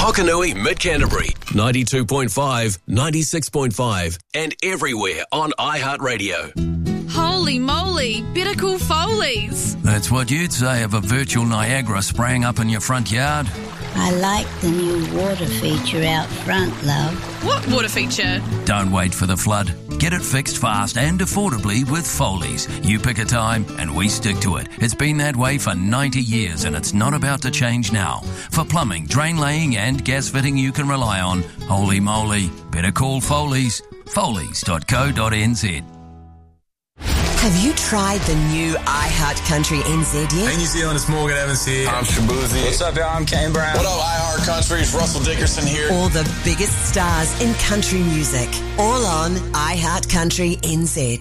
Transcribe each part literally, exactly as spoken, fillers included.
Hokanui, Mid-Canterbury, ninety-two point five, ninety-six point five, and everywhere on iHeartRadio. Holy moly, better call Foley's. That's what you'd say of a virtual Niagara spraying up in your front yard. I like the new water feature out front, love. What water feature? Don't wait for the flood. Get it fixed fast and affordably with Foley's. You pick a time and we stick to it. It's been that way for ninety years and it's not about to change now. For plumbing, drain laying and gas fitting you can rely on, holy moly, better call Foley's. Foley's dot co dot n z. Have you tried the new iHeartCountry N Z yet? Hey New Zealand, it's Morgan Evans here. I'm Shabuzi. What's up, y'all? I'm Kane Brown. What up, iHeartCountry? It's Russell Dickerson here. All the biggest stars in country music. All on iHeartCountry N Z.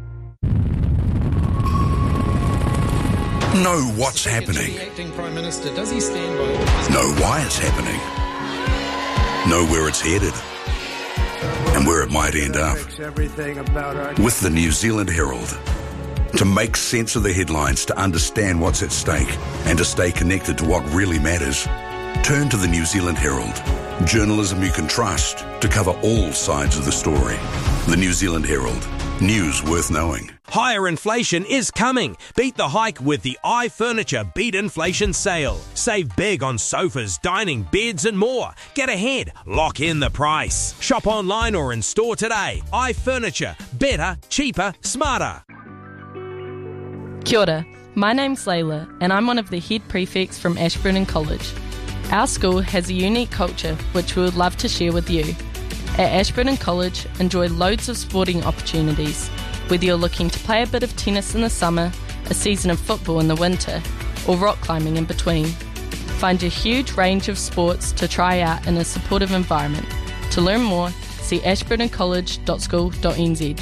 Know what's happening. Acting Prime Minister, does he stand by? Know why it's happening. Know where it's headed. And where it might end up. With the New Zealand Herald. To make sense of the headlines, to understand what's at stake, and to stay connected to what really matters, turn to the New Zealand Herald. Journalism you can trust to cover all sides of the story. The New Zealand Herald. News worth knowing. Higher inflation is coming. Beat the hike with the iFurniture Beat Inflation Sale. Save big on sofas, dining, beds and more. Get ahead. Lock in the price. Shop online or in store today. iFurniture. Better, cheaper, smarter. Kia ora. My name's Layla and I'm one of the head prefects from Ashburton College. Our school has a unique culture which we would love to share with you. At Ashburton College, enjoy loads of sporting opportunities. Whether you're looking to play a bit of tennis in the summer, a season of football in the winter, or rock climbing in between. Find a huge range of sports to try out in a supportive environment. To learn more, see ashburton college dot school dot n z.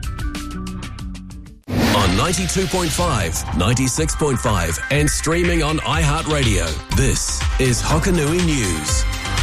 On ninety-two point five, ninety-six point five, and streaming on iHeartRadio, this is Hokanui News.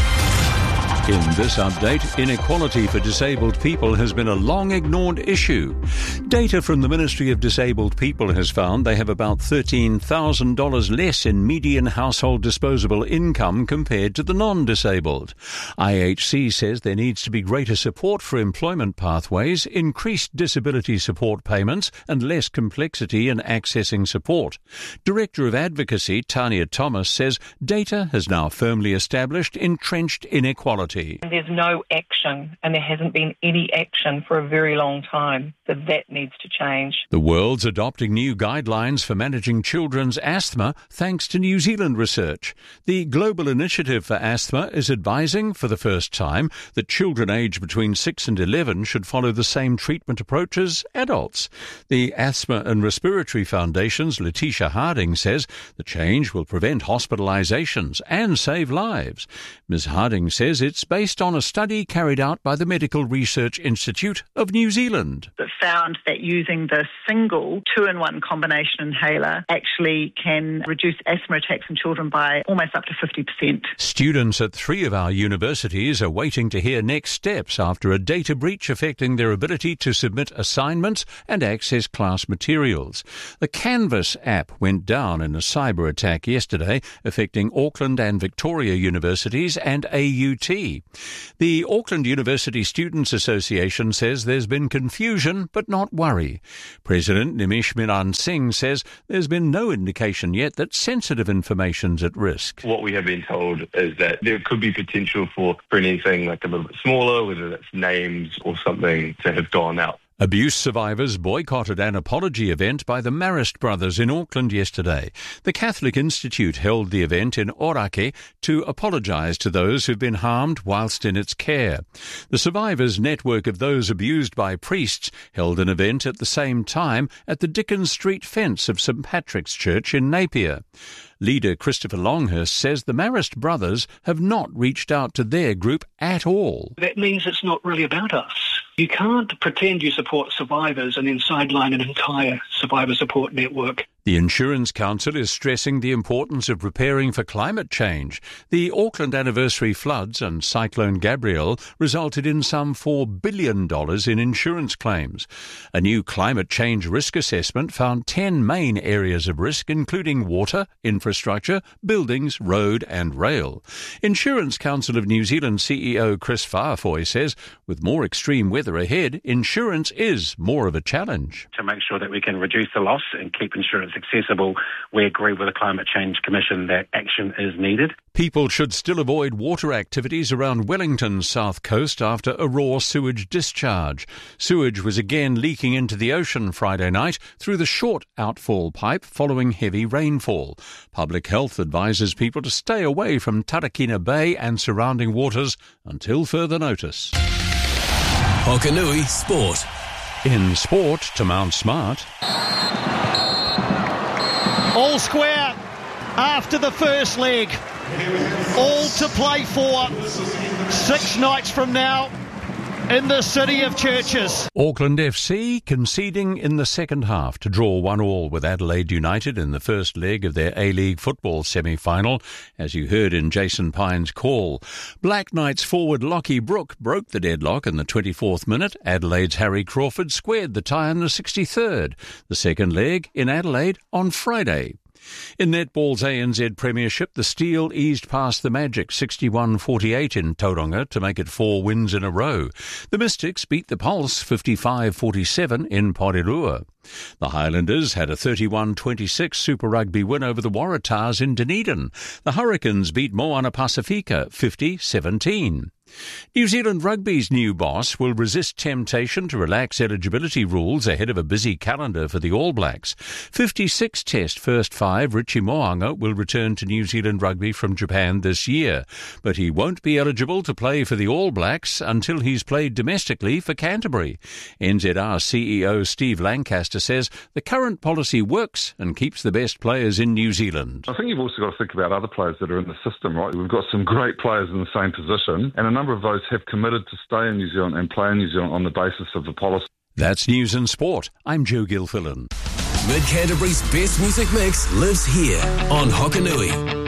In this update, inequality for disabled people has been a long-ignored issue. Data from the Ministry of Disabled People has found they have about thirteen thousand dollars less in median household disposable income compared to the non-disabled. I H C says there needs to be greater support for employment pathways, increased disability support payments, and less complexity in accessing support. Director of Advocacy, Tanya Thomas, says data has now firmly established entrenched inequality. There's no action, and there hasn't been any action for a very long time, so that needs to change. The world's adopting new guidelines for managing children's asthma thanks to New Zealand research. The Global Initiative for Asthma is advising, for the first time, that children aged between six and eleven should follow the same treatment approach as adults. The Asthma and Respiratory Foundation's Letitia Harding says the change will prevent hospitalisations and save lives. Miz Harding says it's based on a study carried out by the Medical Research Institute of New Zealand. It found that using the single two-in-one combination inhaler actually can reduce asthma attacks in children by almost up to fifty percent. Students at three of our universities are waiting to hear next steps after a data breach affecting their ability to submit assignments and access class materials. The Canvas app went down in a cyber attack yesterday, affecting Auckland and Victoria universities and A U T. The Auckland University Students Association says there's been confusion but not worry. President Nimish Miran Singh says there's been no indication yet that sensitive information's at risk. What we have been told is that there could be potential for, for anything like a little bit smaller, whether that's names or something, to have gone out. Abuse survivors boycotted an apology event by the Marist brothers in Auckland yesterday. The Catholic Institute held the event in Orake to apologise to those who've been harmed whilst in its care. The survivors' network of those abused by priests held an event at the same time at the Dickens Street fence of St Patrick's Church in Napier. Leader Christopher Longhurst says the Marist brothers have not reached out to their group at all. That means it's not really about us. You can't pretend you support survivors and then sideline an entire survivor support network. The Insurance Council is stressing the importance of preparing for climate change. The Auckland anniversary floods and Cyclone Gabrielle resulted in some four billion dollars in insurance claims. A new climate change risk assessment found ten main areas of risk, including water, infrastructure, buildings, road and rail. Insurance Council of New Zealand C E O Chris Fairfoy says with more extreme weather ahead, insurance is more of a challenge. To make sure that we can reduce the loss and keep insurance accessible, we agree with the Climate Change Commission that action is needed. People should still avoid water activities around Wellington's south coast after a raw sewage discharge. Sewage was again leaking into the ocean Friday night through the short outfall pipe following heavy rainfall. Public Health advises people to stay away from Tarakina Bay and surrounding waters until further notice. Hokanui Sport. In sport, to Mount Smart. All square after the first leg. All to play for six nights from now in the city of churches. Auckland F C conceding in the second half to draw one all with Adelaide United in the first leg of their A-League football semi-final, as you heard in Jason Pine's call. Black Knights forward Lockie Brook broke the deadlock in the twenty-fourth minute. Adelaide's Harry Crawford squared the tie in the sixty-third. The second leg in Adelaide on Friday. In netball's A N Z Premiership, the Steel eased past the Magic sixty-one forty-eight in Tauranga to make it four wins in a row. The Mystics beat the Pulse fifty-five forty-seven in Porirua. The Highlanders had a thirty-one twenty-six Super Rugby win over the Waratahs in Dunedin. The Hurricanes beat Moana Pacifica fifty seventeen. New Zealand Rugby's new boss will resist temptation to relax eligibility rules ahead of a busy calendar for the All Blacks. fifty-six Test first five Richie Mo'unga will return to New Zealand Rugby from Japan this year, but he won't be eligible to play for the All Blacks until he's played domestically for Canterbury. N Z R C E O Steve Lancaster says the current policy works and keeps the best players in New Zealand. I think you've also got to think about other players that are in the system, right? We've got some great players in the same position, and a number of those have committed to stay in New Zealand and play in New Zealand on the basis of the policy. That's News and Sport. I'm Joe Gilfillan. Mid Canterbury's best music mix lives here on Hokanui.